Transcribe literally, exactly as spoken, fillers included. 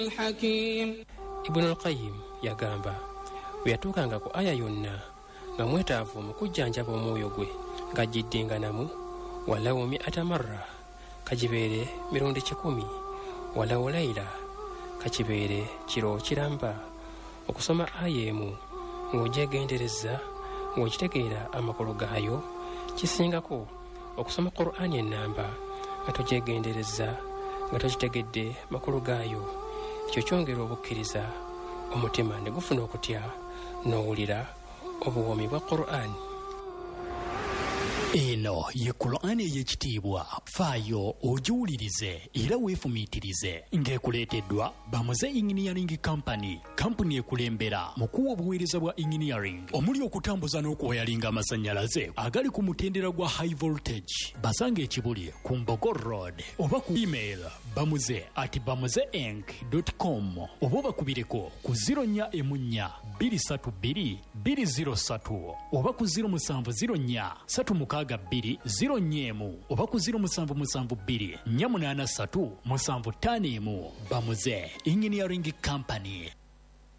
الحكيم. Ibn al-Qayyim yagamba bwe yatuukanga ku aya yonna nga mwetaavu mu kujjanjaba omwoyo gwe ng'agiddinganamu walawo mi'ata marra kagibeere mirundi kikumi walawo layla kakibeere kiro kiramba okusoma aya emu ng'ogyegendereza ng'okitegeera amakulu gaayo kisingako okusoma Qur'ani ennamba nga togyegendereza nga tokitegedde makulu gaayo. Ekyo kyongera obukkiriza omutima ne gufuna okutya n'owulira obuwomi bwa Qur'ani. Eno ye Qur'ani ey'ekitiibwa, faayo ogiwulirize era weefumiitirize, ng'ekuleeteddwa Bamuze Engineering Company, kampuni ekulembera mu kuwa obuweereza bwa engineering omuli okutambuza n'okuwayalinga amasannyalaze agali ku mutendera gwa high voltage. Basanga ekibuli ku Mbogo Road oba ku email bamuze at bamuzeink dot com oba obakubireko ku zero nnya emu nnya bbiri ssatu bbiri bbiri zero ssatu oba ku zero musanvu zero nnya ssatu mukaaga bbiri zero nnya emu oba ku zero musanvu musanvu bbiri nnya munaana ssatu musanvu ttaano emu. Bamuze Engineering Company.